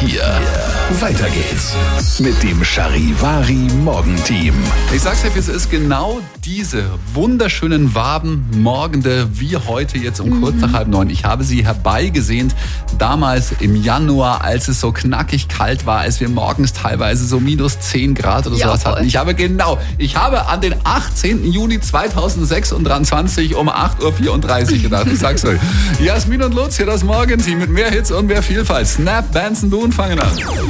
hier. Weiter geht's mit dem Charivari Morgenteam. Ich sag's dir, wie es ist, genau diese wunderschönen Wabenmorgende wie heute jetzt um kurz nach 8:30. Ich habe sie herbeigesehnt, damals im Januar, als es so knackig kalt war, als wir morgens teilweise so minus 10 Grad oder sowas hatten. Ich habe an den 18. Juni 2026 um 8:34 Uhr gedacht. Ich sag's euch. Jasmin und Lutz hier, das Morgenteam mit mehr Hits und mehr Vielfalt. Snap, Benson, Du und fangen an.